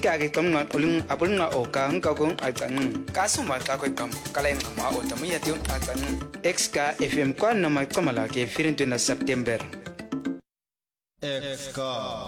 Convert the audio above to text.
ka ke kam ngat ulung apul nga o ka ang ka kong alkan ka sumbat ka ko kam kalay ma o tamu ya tiu alkan XK FM kwa na mai kamala ke 21 September XK